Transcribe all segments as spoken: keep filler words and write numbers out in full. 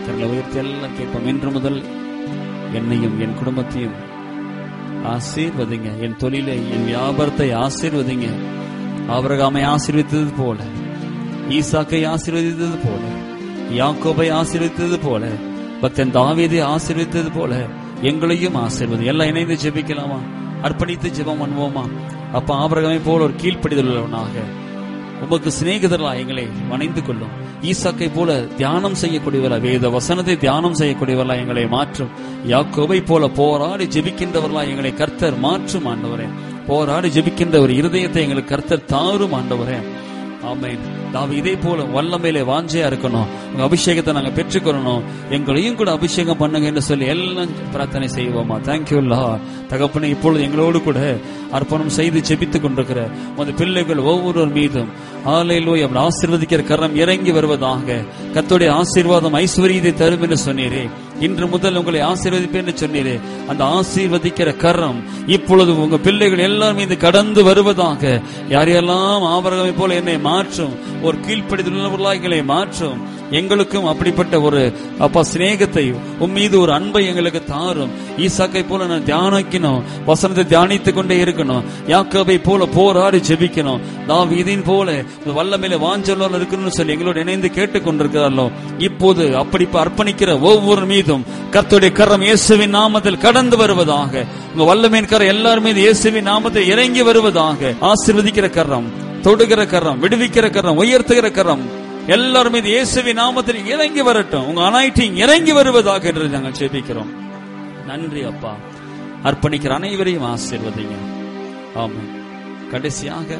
கரங்களை உயர்த்தி எல்லாம் கேட்போம். இன்று முதல் என்னையும் என் குடும்பத்தையும் ஆசீர்வதிங்க. என் தொழிலை, என் வியாபாரத்தை ஆசீர்வதிங்க. ஆபிரகாமை ஆசீர்வதித்தது போல, ஈசாக்கை ஆசீர்வதித்தது போல, யாக்கோபை ஆசீர்வதித்தது போல, பக்தன் தாவீதை ஆசீர்வதித்தது போல எங்களையும் ஆசீர்வதி. எல்லாம் இணைந்து ஜெபிக்கலாமா? அர்ப்பணித்து ஜெபம் பண்ணுவோமா? அப்ப ஆபிரகாமை போல ஒரு கீழ்ப்படிதலாக உமக்கு சிநேகிதர்களா எங்களை வணைந்து கொள்ளும். ஈசாக்கை போல தியானம் செய்யக்கூடியவர்களா, வேத வசனத்தை தியானம் செய்யக்கூடியவர்களா எங்களை மாற்றும். யாக்கோபை போல போராடி ஜெபிக்கின்றவர்களா எங்களை கர்த்தர் மாற்றும் ஆண்டவரே. போராடி ஜெபிக்கின்ற ஒரு இருதயத்தை எங்களுக்கு கர்த்தர் தாரும் ஆண்டவரே. ஆமென். தாவீது இதே போல வல்லமையிலே வாஞ்சையா இருக்கணும். உங்க அபிஷேகத்தை நாங்க பெற்றுக்கொள்ளணும். எங்களையும் கூட அபிஷேகம் பண்ணுங்க என்று சொல்லி எல்லாம் பிரார்த்தனை செய்வோமா? Thank you Lord. தகப்பனே, இப்பொழுது எங்களோடு கூட அர்ப்பணம் செய்து ஜெபித்துக் கொண்டிருக்கிற உமது பிள்ளைகள் ஒவ்வொருவர் மீதும் ஹல்லேலூயா ஆசீர்வதிக்கிற கரம் இறங்கி வருவதாக. கர்த்தருடைய ஆசீர்வாதம் ஐஸ்வரியத்தை தரும் என்று சொன்னீரே. இன்று முதல் உங்களை ஆசீர்வதிப்பேன் என்று சொன்னீரே. அந்த ஆசீர்வதிக்கிற கரம் இப்பொழுது உங்க பிள்ளைகள் எல்லாரும் மீது கடந்து வருவதாக. யாரையெல்லாம் ஆபிரகாமை போல என்னை மாற்றும், ஒரு கீழ்ப்படிதலுள்ளவர்களாய் எங்களை மாற்றும். எங்களுக்கும் அப்படிப்பட்ட ஒரு அப்பா சிநேகத்தை, உன் மீது ஒரு அன்பை எங்களுக்கு தாரும். ஈசாக்கை போல நான் தியானிக்கணும், வசனத்தை தியானித்துக் கொண்டே இருக்கணும். யாக்கோபை போல போராடி ஜெபிக்கணும். தாவீதின் போல வல்லமையில வாஞ்சலோன் இருக்கணும்னு சொல்லி எங்களோடு இணைந்து கேட்டுக் கொண்டிருக்கிறார்களோ, இப்போது அப்படி அர்ப்பணிக்கிற ஒவ்வொரு மீதும் கர்த்தருடைய கரம் இயேசுவின் நாமத்தில் கடந்து வருவதாக. உங்க வல்லமையின் கரம் எல்லார் மீது இயேசுவின் நாமத்தில் இறங்கி வருவதாக. ஆசீர்வதிக்கிற கரம், தொடுகிற கரம், விடுவிக்கிற கரம், உயர்த்துகிற கரம் எல்லாரும் மீது இயேசுவின் நாமத்தில் இறங்கி வரட்டும். உங்க அனாயிட்டிங் இறங்கி வருவதாக என்று நாங்கள் ஜெபிக்கிறோம். நன்றி அப்பா. அர்ப்பணிக்கிற அனைவரையும் ஆசீர்வதிங்க. ஆமென். கடைசியாக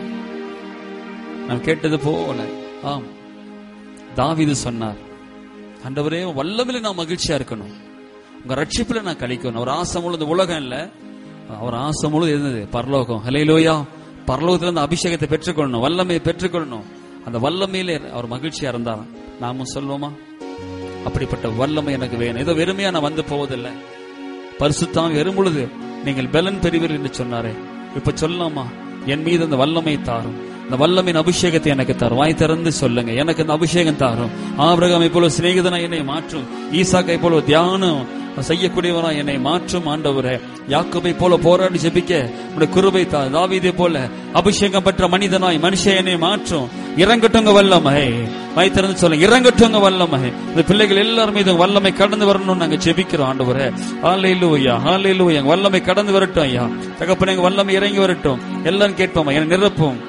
நாம் கேட்டது போல, ஆம், தாவீது சொன்னார், ஆண்டவரே வல்லமையில நான் மகிழ்ச்சியா இருக்கணும், உங்க ரட்சிப்புல நான் கழிக்கணும். அவர் ஆசை முழுது உலகம் இல்ல, அவர் ஆசை முழுது இருந்தது பரலோகம். ஹல்லேலூயா. பரலோகத்துல அந்த அபிஷேகத்தை பெற்றுக்கொள்ளணும், வல்லமையை பெற்றுக்கொள்ளணும். அந்த வல்லமையிலே அவர் மகிழ்ச்சியா இருந்தார். நாமும் சொல்வோமா? அப்படிப்பட்ட வல்லமை எனக்கு வேணும். ஏதோ வெறுமையா நான் வந்து போவதில்லை. பரிசுத்தம் வரும் பொழுது நீங்கள் பலன் பெறுவீர்கள் என்று சொன்னாரே. இப்ப சொல்லலாமா? என் மீது அந்த வல்லமை தாரும், இந்த வல்லமையின் அபிஷேகத்தை எனக்கு தாரும். வாய் திறந்து சொல்லுங்க, எனக்கு அந்த அபிஷேகம் தாரும். ஆபிரகாமை போல சிநேகிதனா என்னை மாற்றும். ஈசாக்கை போல தியானம் செய்யக்கூடியவனா என்னை மாற்றும் ஆண்டவரே. யாக்கோபை போல போராடி ஜெபிக்க உடைய கிருபை தா. தாவீதை போல அபிஷேகம் பெற்ற மனிதனாய் மனுஷன் என்னை மாற்றும். இறங்கட்டுங்க வல்லமை. வாய் திறந்து சொல்லுங்க, இறங்கட்டுங்க வல்லமை. இந்த பிள்ளைகள் எல்லாரும் மீது வல்லமை கடந்து வரணும்னு நாங்க ஜெபிக்கிறோம் ஆண்டவரே. ஹல்லேலூயா, ஹல்லேலூயா. வல்லமை கடந்து வரட்டும் ஐயா. தகப்பனே, வல்லமை இறங்கி வரட்டும். எல்லாரும் கேட்போம், என்னை நிரப்பும்.